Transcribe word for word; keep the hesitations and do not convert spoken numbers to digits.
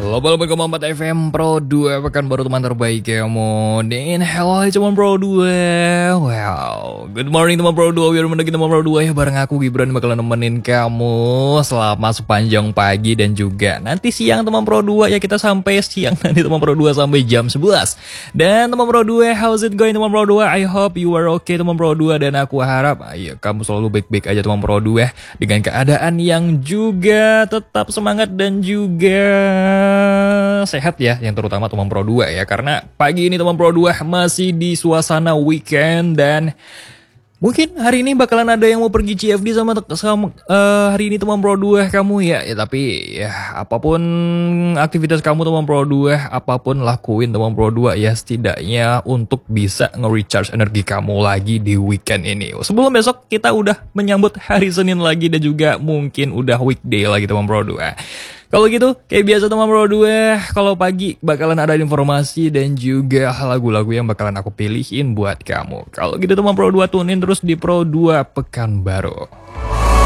Global empat F M Pro dua pekan baru teman terbaik kamu. Dan hello teman Pro dua. Wow, good morning teman Pro dua. Biar mendaki teman Pro dua ya, bareng aku Gibran bakalan nemenin kamu selama sepanjang pagi dan juga nanti siang teman Pro dua ya. Kita sampai siang nanti teman Pro dua sampai jam sebelas. Dan teman Pro dua, how's it going teman Pro dua? I hope you are okay teman Pro dua, dan aku harap ayo kamu selalu baik-baik aja teman Pro dua dengan keadaan yang juga tetap semangat dan juga sehat ya, yang terutama teman Pro dua ya, karena pagi ini teman Pro dua masih di suasana weekend dan mungkin hari ini bakalan ada yang mau pergi C F D sama, sama uh, hari ini teman Pro dua kamu ya. Ya tapi ya apapun aktivitas kamu teman Pro dua, apapun lakuin teman Pro dua ya, setidaknya untuk bisa nge-recharge energi kamu lagi di weekend ini. Sebelum besok kita udah menyambut hari Senin lagi dan juga mungkin udah weekday lagi teman Pro dua. Kalau gitu, kayak biasa teman Pro dua, kalau pagi bakalan ada informasi dan juga lagu-lagu yang bakalan aku pilihin buat kamu. Kalau gitu teman Pro dua, tune in terus di Pro dua Pekanbaru.